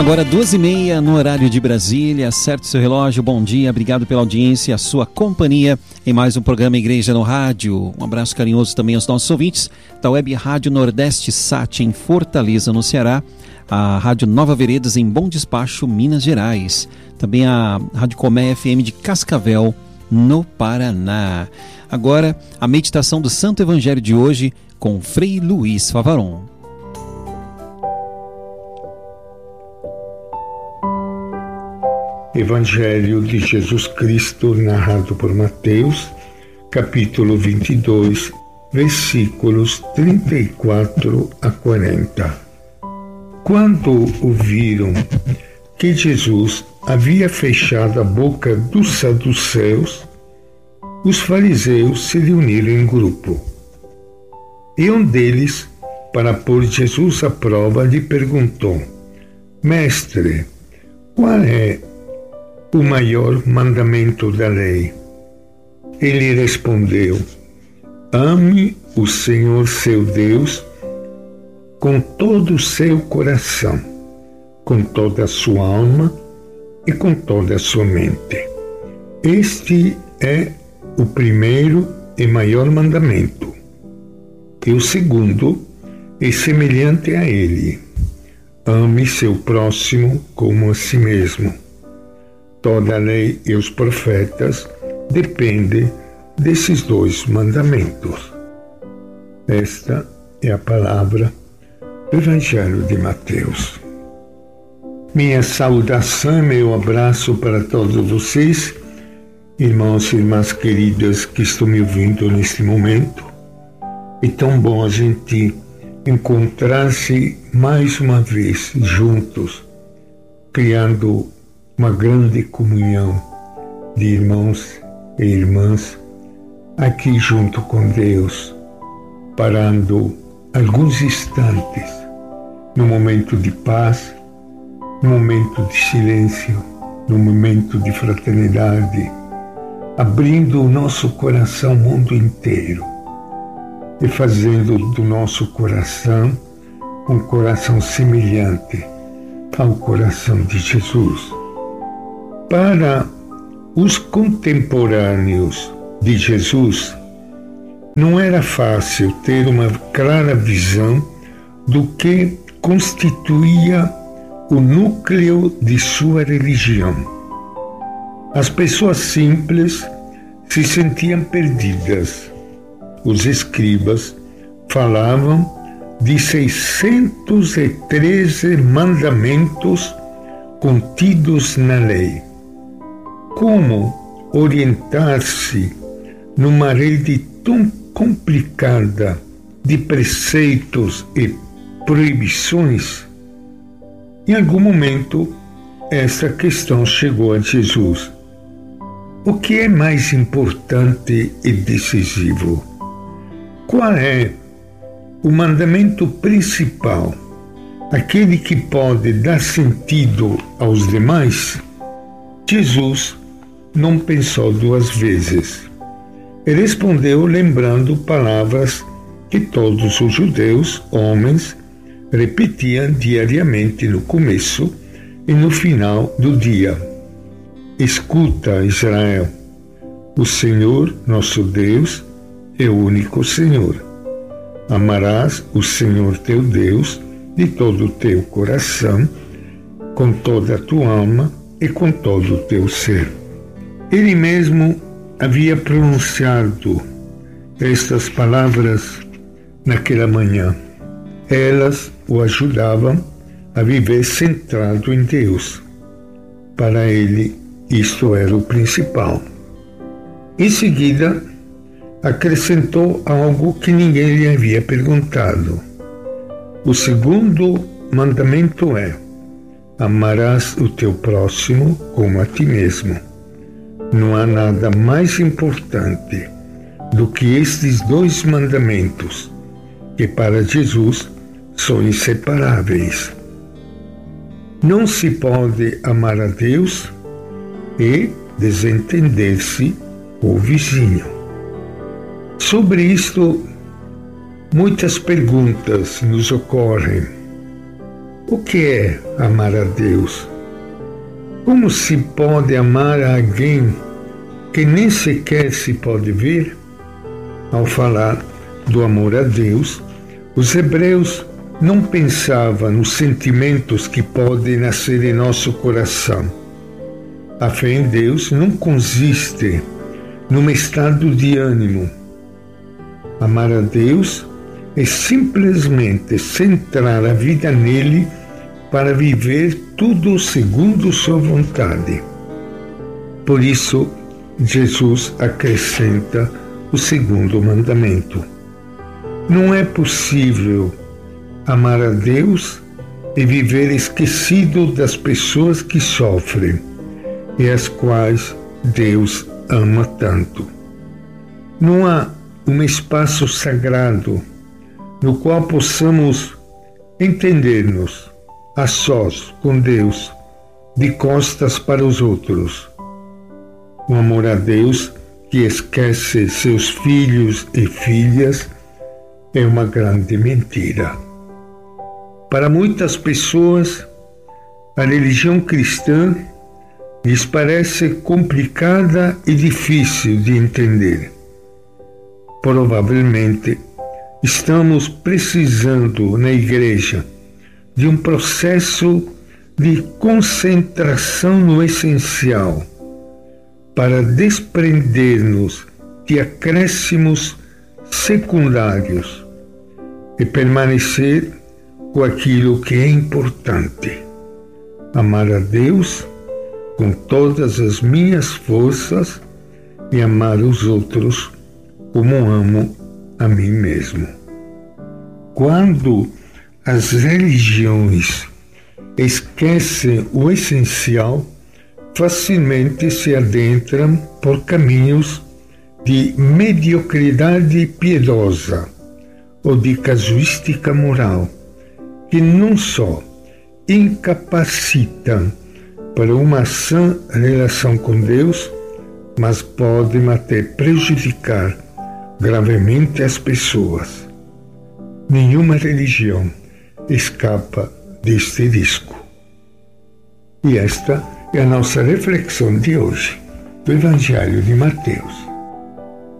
Agora 12h30 no horário de Brasília. Acerte seu relógio. Bom dia, obrigado pela audiência, a sua companhia em mais um programa Igreja no Rádio. Um abraço carinhoso também aos nossos ouvintes da Web Rádio Nordeste Sat em Fortaleza, no Ceará, a Rádio Nova Veredas em Bom Despacho, Minas Gerais, também a Rádio Comé FM de Cascavel, no Paraná. Agora a meditação do Santo Evangelho de hoje com Frei Luiz Favaron. Evangelho de Jesus Cristo, narrado por Mateus, capítulo 22, versículos 34 a 40. Quando ouviram que Jesus havia fechado a boca dos saduceus, os fariseus se reuniram em grupo. E um deles, para pôr Jesus à prova, lhe perguntou: Mestre, qual é o maior mandamento da lei? Ele respondeu: ame o Senhor seu Deus com todo o seu coração, com toda a sua alma e com toda a sua mente. Este é o primeiro e maior mandamento. E o segundo é semelhante a ele: ame seu próximo como a si mesmo. Toda a lei e os profetas dependem desses dois mandamentos. Esta é a palavra do Evangelho de Mateus. Minha saudação e meu abraço para todos vocês, irmãos e irmãs queridas que estão me ouvindo neste momento. É tão bom a gente encontrar-se mais uma vez juntos, criando uma grande comunhão de irmãos e irmãs aqui junto com Deus, parando alguns instantes no momento de paz, no momento de silêncio, no momento de fraternidade, abrindo o nosso coração ao mundo inteiro e fazendo do nosso coração um coração semelhante ao coração de Jesus. Para os contemporâneos de Jesus, não era fácil ter uma clara visão do que constituía o núcleo de sua religião. As pessoas simples se sentiam perdidas. Os escribas falavam de 613 mandamentos contidos na lei. Como orientar-se numa rede tão complicada de preceitos e proibições? Em algum momento, essa questão chegou a Jesus. O que é mais importante e decisivo? Qual é o mandamento principal, aquele que pode dar sentido aos demais? Jesus não pensou duas vezes. Ele respondeu lembrando palavras que todos os judeus, homens, repetiam diariamente no começo e no final do dia. Escuta, Israel, o Senhor, nosso Deus, é o único Senhor. Amarás o Senhor teu Deus de todo o teu coração, com toda a tua alma e com todo o teu ser. Ele mesmo havia pronunciado estas palavras naquela manhã. Elas o ajudavam a viver centrado em Deus. Para ele, isto era o principal. Em seguida, acrescentou algo que ninguém lhe havia perguntado. O segundo mandamento é: amarás o teu próximo como a ti mesmo. Não há nada mais importante do que estes dois mandamentos, que para Jesus são inseparáveis. Não se pode amar a Deus e desentender-se com o vizinho. Sobre isto, muitas perguntas nos ocorrem. O que é amar a Deus? Como se pode amar a alguém que nem sequer se pode ver? Ao falar do amor a Deus, os hebreus não pensavam nos sentimentos que podem nascer em nosso coração. A fé em Deus não consiste num estado de ânimo. Amar a Deus é simplesmente centrar a vida nele para viver tudo segundo sua vontade. Por isso, Jesus acrescenta o segundo mandamento. Não é possível amar a Deus e viver esquecido das pessoas que sofrem e as quais Deus ama tanto. Não há um espaço sagrado no qual possamos entender-nos a sós com Deus, de costas para os outros. O amor a Deus que esquece seus filhos e filhas é uma grande mentira. Para muitas pessoas, a religião cristã lhes parece complicada e difícil de entender. Provavelmente, estamos precisando na igreja de um processo de concentração no essencial para desprender-nos de acréscimos secundários e permanecer com aquilo que é importante. Amar a Deus com todas as minhas forças e amar os outros como amo a mim mesmo. Quando as religiões esquecem o essencial, facilmente se adentram por caminhos de mediocridade piedosa ou de casuística moral, que não só incapacitam para uma sã relação com Deus, mas podem até prejudicar gravemente as pessoas. Nenhuma religião escapa deste risco. E esta é a nossa reflexão de hoje, do Evangelho de Mateus.